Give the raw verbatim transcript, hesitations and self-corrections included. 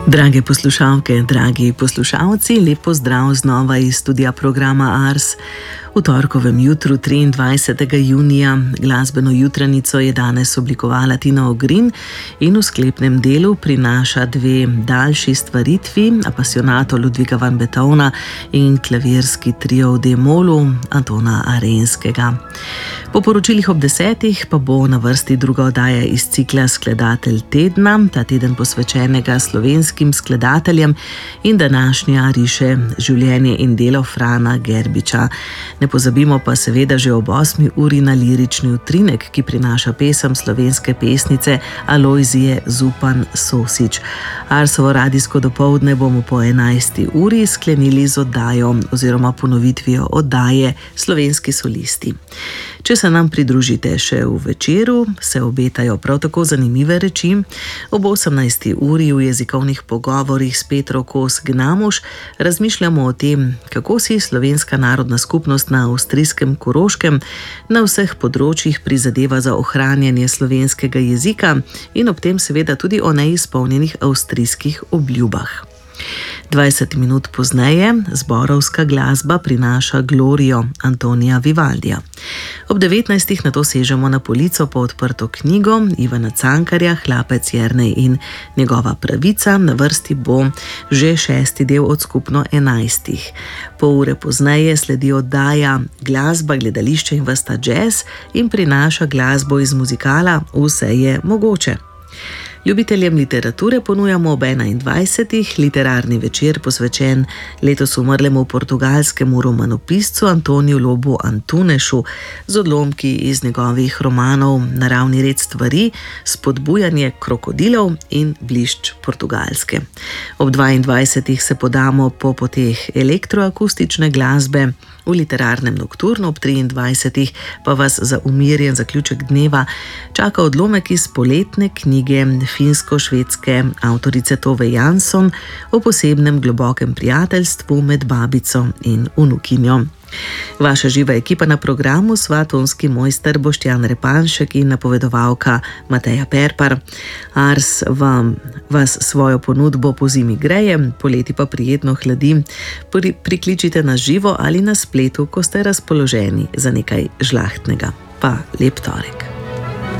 Drage poslušalke, dragi poslušalci, lep pozdrav znova iz studia programa Ars. V torkovem jutru, triindvajsetega junija, glasbeno jutranico je danes oblikovala Tina Ogrin in v sklepnem delu prinaša dve daljši stvaritvi, Apasionato Ludviga van Beethovna in klavirski trio v D-molu Antona Arenskega. Po poročilih ob desetih pa bo na vrsti druga oddaja iz cikla Skladatelj tedna, ta teden posvečenega slovenskim skladateljem, in današnja riše življenje in delo Frana Gerbiča. Ne pozabimo pa seveda že ob osmi uri na lirični utrinek, ki prinaša pesem slovenske pesnice Alojzije Zupan Sosič. Arsovo radijsko dopoldne bomo po enajsti uri sklenili z oddajo oziroma ponovitvijo oddaje Slovenski solisti. Če se nam pridružite še v večeru, se obetajo prav tako zanimive reči. Ob osemnajsti uri v jezikovnih pogovorih s Petro Kos Gnamuš razmišljamo o tem, kako si slovenska narodna skupnost na avstrijskem Koroškem na vseh področjih prizadeva za ohranjanje slovenskega jezika in ob tem seveda tudi o neizpolnjenih avstrijskih obljubah. dvajset minut pozneje zborovska glasba prinaša Glorijo Antonija Vivaldija. Ob devetnajstih nato sežemo na polico po odprto knjigo Ivana Cankarja, Hlapec Jernej in njegova pravica. Na vrsti bo že šesti del od skupno enajstih. Pol ure pozneje sledi oddaja Glasba, gledališče in ves ta džez in prinaša glasbo iz muzikala Vse je mogoče. Ljubiteljem literature ponujamo ob enaindvajsetih literarni večer posvečen letos umrlemu portugalskemu romanopiscu Antoniju Lobu Antunešu z odlomki iz njegovih romanov Naravni red stvari, Spodbujanje krokodilov in Blišč Portugalske. Ob dvaindvajsetih se podamo po poteh elektroakustične glasbe. V literarnem nokturnu ob triindvajsetih pa vas za umirjen zaključek dneva čaka odlomek iz poletne knjige finsko-švedske avtorice Tove Jansson o posebnem globokem prijateljstvu med babico in vnukinjo. Vaša živa ekipa na programu sva tonski mojster Boštjan Repanšek in napovedovalka Mateja Perpar. Ars vam, vas svojo ponudbo po zimi greje, poleti pa prijetno hladi. Pri, prikličite na živo ali na spletu, ko ste razpoloženi za nekaj žlahtnega. Pa lep torek.